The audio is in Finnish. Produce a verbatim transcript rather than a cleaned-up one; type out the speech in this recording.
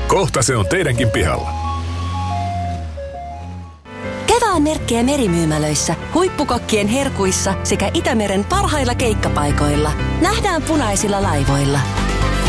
Kohta se on teidänkin pihalla. Kevään merkkejä merimyymälöissä, huippukokkien herkuissa sekä Itämeren parhailla keikkapaikoilla. Nähdään punaisilla laivoilla.